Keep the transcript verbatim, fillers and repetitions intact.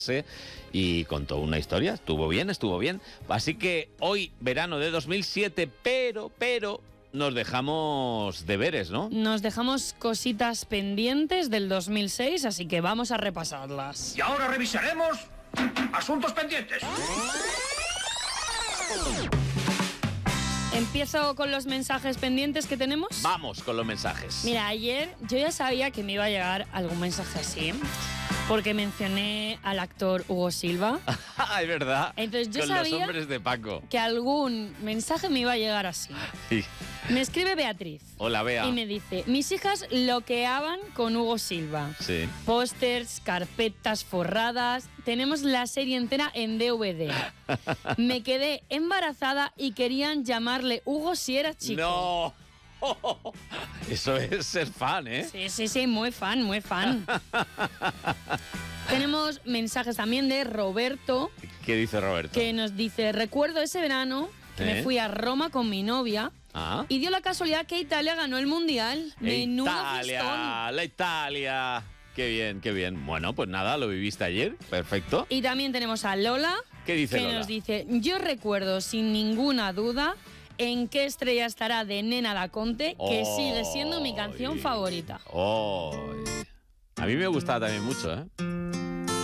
y contó una historia. Estuvo bien, estuvo bien. Así que hoy, verano de dos mil siete, pero, pero... nos dejamos deberes, ¿no? Nos dejamos cositas pendientes del dos mil seis, así que vamos a repasarlas. Y ahora revisaremos asuntos pendientes. ¿Empiezo con los mensajes pendientes que tenemos? Vamos con los mensajes. Mira, ayer yo ya sabía que me iba a llegar algún mensaje así, porque mencioné al actor Hugo Silva. Es verdad. Entonces yo con sabía los hombres de Paco. que algún mensaje me iba a llegar así. Sí. Me escribe Beatriz. Hola, Bea. Y me dice, mis hijas loqueaban con Hugo Silva. Sí. Pósters, carpetas forradas. Tenemos la serie entera en D V D. Me quedé embarazada y querían llamarle Hugo si era chico. ¡No! Eso es ser fan, ¿eh? Sí, sí, sí, muy fan, muy fan. Tenemos mensajes también de Roberto. ¿Qué dice Roberto? Que nos dice, recuerdo ese verano que ¿Eh? me fui a Roma con mi novia. Ah. Y dio la casualidad que Italia ganó el Mundial. Menudo Italia, fiestón. la Italia. Qué bien, qué bien. Bueno, pues nada, lo viviste ayer. Perfecto. Y también tenemos a Lola. ¿Qué dice que Lola? nos dice, yo recuerdo sin ninguna duda en qué estrella estará de Nena Daconte, que sigue siendo mi canción favorita. Oh. A mí me gustaba también mucho, ¿eh?